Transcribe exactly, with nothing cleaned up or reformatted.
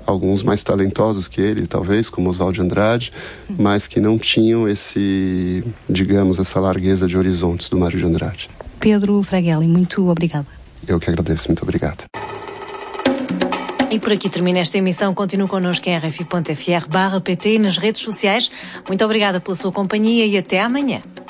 alguns mais talentosos que ele, talvez, como Oswald de Andrade, uhum. mas que não tinham esse, digamos, essa largueza de horizontes do Mário de Andrade. Pedro Fragueli, muito obrigada. Eu que agradeço, muito obrigado. E por aqui termina esta emissão. Continue connosco em r f i ponto f r barra p t e nas redes sociais. Muito obrigada pela sua companhia e até amanhã.